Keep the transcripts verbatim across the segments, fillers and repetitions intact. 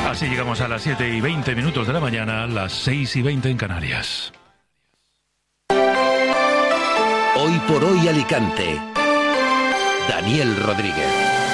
Así llegamos a las siete y veinte minutos de la mañana, las seis y veinte en Canarias. Hoy por hoy Alicante. Daniel Rodríguez.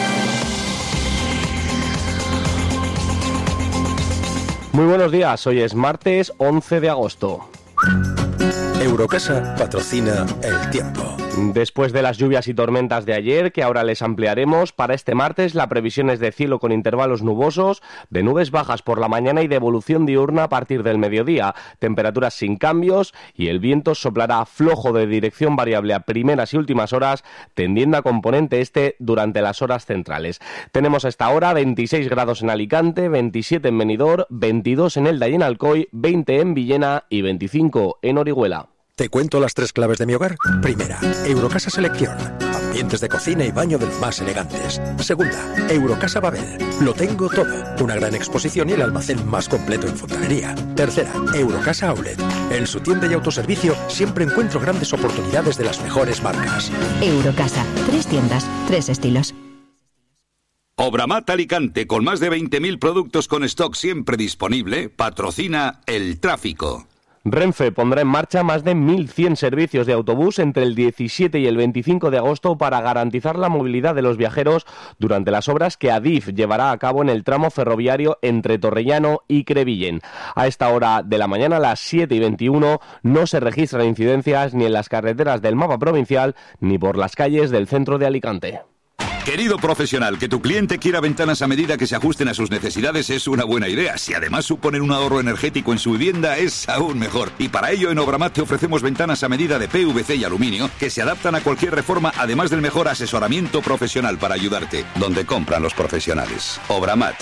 Muy buenos días, hoy es martes once de agosto. Eurocasa patrocina el tiempo. Después de las lluvias y tormentas de ayer, que ahora les ampliaremos, para este martes la previsión es de cielo con intervalos nubosos, de nubes bajas por la mañana y de evolución diurna a partir del mediodía, temperaturas sin cambios y el viento soplará flojo de dirección variable a primeras y últimas horas, tendiendo a componente este durante las horas centrales. Tenemos a esta hora veintiséis grados en Alicante, veintisiete en Benidorm, veintidós en Elda y en Alcoy, veinte en Villena y veinticinco en Orihuela. ¿Te cuento las tres claves de mi hogar? Primera, Eurocasa Selección. Ambientes de cocina y baño de los más elegantes. Segunda, Eurocasa Babel. Lo tengo todo. Una gran exposición y el almacén más completo en fontanería. Tercera, Eurocasa Outlet. En su tienda y autoservicio siempre encuentro grandes oportunidades de las mejores marcas. Eurocasa. Tres tiendas, tres estilos. Obramat Alicante, con más de veinte mil productos con stock siempre disponible, patrocina el tráfico. Renfe pondrá en marcha más de mil cien servicios de autobús entre el diecisiete y el veinticinco de agosto para garantizar la movilidad de los viajeros durante las obras que Adif llevará a cabo en el tramo ferroviario entre Torrellano y Crevillent. A esta hora de la mañana, a las siete y veintiuno, no se registran incidencias ni en las carreteras del mapa provincial ni por las calles del centro de Alicante. Querido profesional, que tu cliente quiera ventanas a medida que se ajusten a sus necesidades es una buena idea. Si además suponen un ahorro energético en su vivienda, es aún mejor. Y para ello en Obramat te ofrecemos ventanas a medida de P V C y aluminio que se adaptan a cualquier reforma, además del mejor asesoramiento profesional para ayudarte. Donde compran los profesionales. Obramat.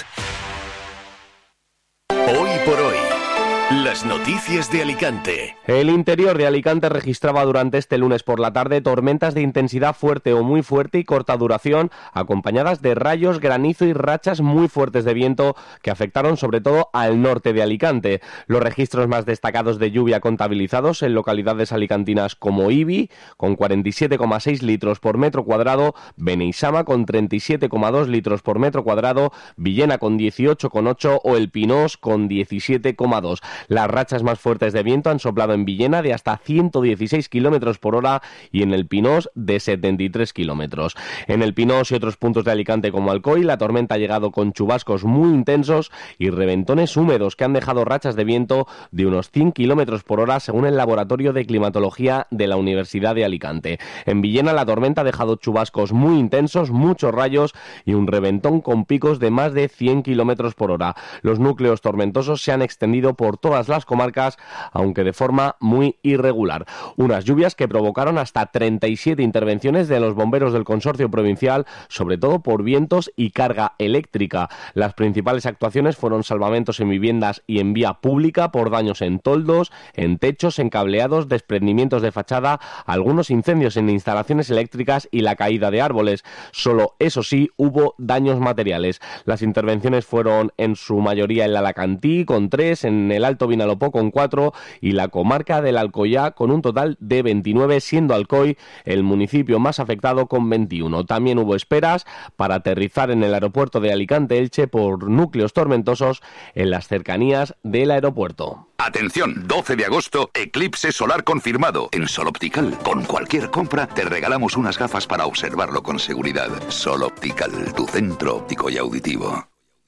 Hoy por hoy. Las noticias de Alicante. El interior de Alicante registraba durante este lunes por la tarde tormentas de intensidad fuerte o muy fuerte y corta duración, acompañadas de rayos, granizo y rachas muy fuertes de viento que afectaron sobre todo al norte de Alicante. Los registros más destacados de lluvia contabilizados en localidades alicantinas como Ibi, con cuarenta y siete coma seis litros por metro cuadrado, Beneixama con treinta y siete coma dos litros por metro cuadrado, Villena con dieciocho coma ocho o El Pinós con diecisiete coma dos. Las rachas más fuertes de viento han soplado en Villena de hasta ciento dieciséis kilómetros por hora y en El Pinós de setenta y tres kilómetros. En El Pinós y otros puntos de Alicante como Alcoy, la tormenta ha llegado con chubascos muy intensos y reventones húmedos que han dejado rachas de viento de unos cien kilómetros por hora según el Laboratorio de Climatología de la Universidad de Alicante. En Villena la tormenta ha dejado chubascos muy intensos, muchos rayos y un reventón con picos de más de cien kilómetros por hora. Los núcleos tormentosos se han extendido por todas las comarcas, aunque de forma muy irregular. Unas lluvias que provocaron hasta treinta y siete intervenciones de los bomberos del consorcio provincial, sobre todo por vientos y carga eléctrica. Las principales actuaciones fueron salvamentos en viviendas y en vía pública por daños en toldos, en techos, en cableados, desprendimientos de fachada, algunos incendios en instalaciones eléctricas y la caída de árboles. Solo, eso sí, hubo daños materiales. Las intervenciones fueron en su mayoría en la Alacantí con tres, en el Alto Vinalopó con cuatro y la comarca del Alcoyá con un total de veintinueve, siendo Alcoy el municipio más afectado con veintiuno. También hubo esperas para aterrizar en el aeropuerto de Alicante-Elche por núcleos tormentosos en las cercanías del aeropuerto. Atención, doce de agosto, eclipse solar confirmado. En Sol Optical, con cualquier compra te regalamos unas gafas para observarlo con seguridad. Sol Optical, tu centro óptico y auditivo.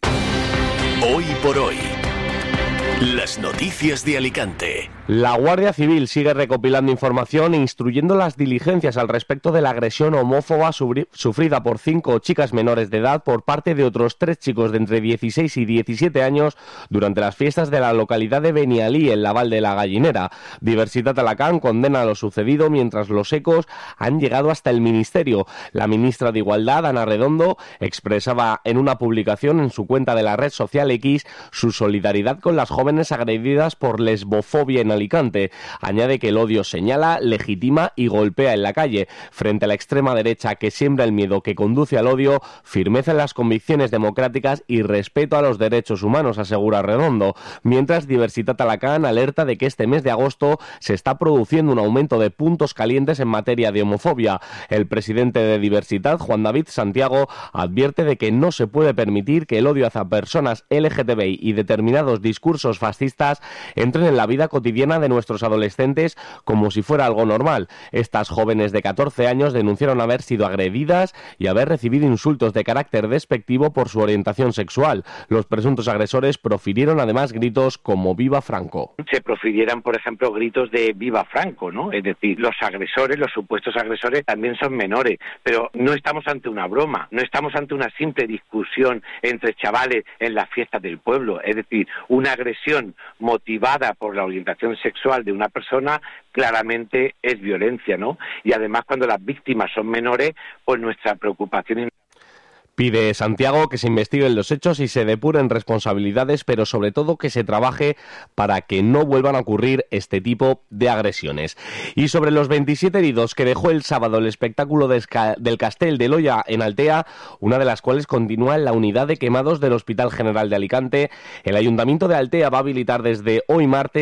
Hoy por hoy. Las noticias de Alicante. La Guardia Civil sigue recopilando información e instruyendo las diligencias al respecto de la agresión homófoba sufrida por cinco chicas menores de edad por parte de otros tres chicos de entre dieciséis y diecisiete años durante las fiestas de la localidad de Benialí, en la Val de la Gallinera. Diversidad Alacant condena lo sucedido mientras los ecos han llegado hasta el Ministerio. La ministra de Igualdad, Ana Redondo, expresaba en una publicación en su cuenta de la red social X su solidaridad con las jóvenes jóvenes agredidas por lesbofobia en Alicante. Añade que el odio señala, legitima y golpea en la calle. Frente a la extrema derecha que siembra el miedo que conduce al odio, firmeza en las convicciones democráticas y respeto a los derechos humanos, asegura Redondo. Mientras, Diversitat Alacant alerta de que este mes de agosto se está produciendo un aumento de puntos calientes en materia de homofobia. El presidente de Diversitat, Juan David Santiago, advierte de que no se puede permitir que el odio hacia personas L G T B I y determinados discursos fascistas entren en la vida cotidiana de nuestros adolescentes como si fuera algo normal. Estas jóvenes de catorce años denunciaron haber sido agredidas y haber recibido insultos de carácter despectivo por su orientación sexual. Los presuntos agresores profirieron además gritos como "Viva Franco". Se profirieran, por ejemplo, gritos de "Viva Franco", ¿no? Es decir, los agresores, los supuestos agresores, también son menores, pero no estamos ante una broma, no estamos ante una simple discusión entre chavales en las fiestas del pueblo. Es decir, una agresión motivada por la orientación sexual de una persona claramente es violencia, ¿no? Y además, cuando las víctimas son menores, pues nuestra preocupación es... Pide Santiago que se investiguen los hechos y se depuren responsabilidades, pero sobre todo que se trabaje para que no vuelvan a ocurrir este tipo de agresiones. Y sobre los veintisiete heridos que dejó el sábado el espectáculo de Esca- del Castell de Loya en Altea, una de las cuales continúa en la unidad de quemados del Hospital General de Alicante, el Ayuntamiento de Altea va a habilitar desde hoy martes